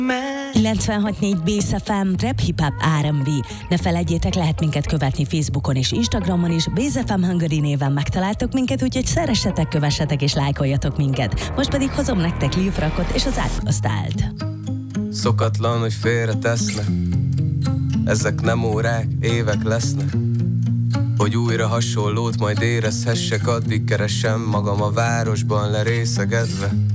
96.4 Bész FM, Rap Hip Hop R&B. Ne felejtjétek, lehet minket követni Facebookon és Instagramon is. Bész FM Hungary néven megtaláltok minket, úgyhogy szeressetek, kövessetek és lájkoljatok minket. Most pedig hozom nektek Lil Frakot és az Átkoztált. Szokatlan, hogy félre tesznek, ezek nem órák, évek lesznek, hogy újra hasonlót majd érezhessek, addig keresem magam a városban lerészegedve.